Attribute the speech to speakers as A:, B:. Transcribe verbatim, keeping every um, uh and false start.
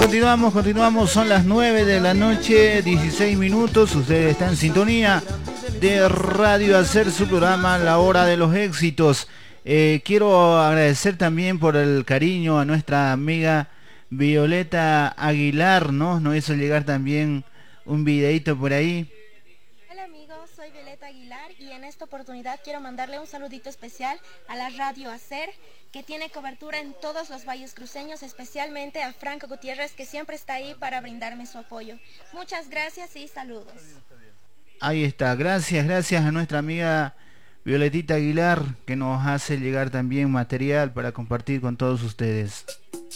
A: continuamos, continuamos. Son las nueve de la noche, dieciséis minutos. Usted está en sintonía de Radio Hacer, su programa La Hora de los Éxitos. Eh, quiero agradecer también por el cariño a nuestra amiga Violeta Aguilar, ¿no? Nos hizo llegar también un videito por ahí.
B: Hola amigos, soy Violeta Aguilar y en esta oportunidad quiero mandarle un saludito especial a la Radio Hacer, que tiene cobertura en todos los valles cruceños, especialmente a Franco Gutiérrez, que siempre está ahí para brindarme su apoyo. Muchas gracias y saludos.
A: Ahí está, gracias, gracias a nuestra amiga Violetita Aguilar, que nos hace llegar también material para compartir con todos ustedes.